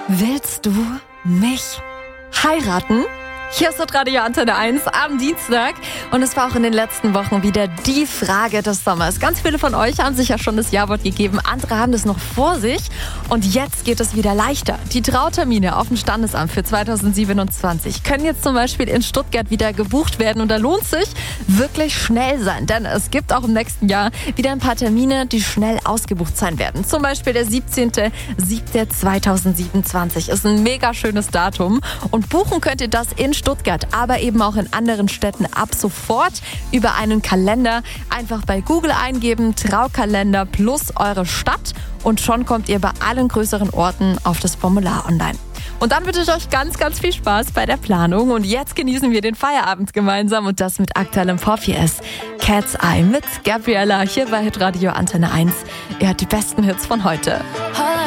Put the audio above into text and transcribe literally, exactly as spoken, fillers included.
Willst du mich heiraten? Hier ist das Radio Antenne eins am Dienstag und es war auch in den letzten Wochen wieder die Frage des Sommers. Ganz viele von euch haben sich ja schon das Ja-Wort gegeben, andere haben das noch vor sich und jetzt geht es wieder leichter. Die Trautermine auf dem Standesamt für zweitausendsiebenundzwanzig können jetzt zum Beispiel in Stuttgart wieder gebucht werden und da lohnt sich wirklich schnell sein, denn es gibt auch im nächsten Jahr wieder ein paar Termine, die schnell ausgebucht sein werden. Zum Beispiel der siebzehnten siebten zweitausendsiebenundzwanzig ist ein mega schönes Datum und buchen könnt ihr das in Stuttgart, aber eben auch in anderen Städten ab sofort über einen Kalender. Einfach bei Google eingeben, Traukalender plus eure Stadt und schon kommt ihr bei allen größeren Orten auf das Formular online. Und dann wünsche ich euch ganz, ganz viel Spaß bei der Planung und jetzt genießen wir den Feierabend gemeinsam und das mit aktuellem Pop. Hier ist Cat's Eye mit Gabriella hier bei Hitradio Antenne eins. Ihr hört die besten Hits von heute.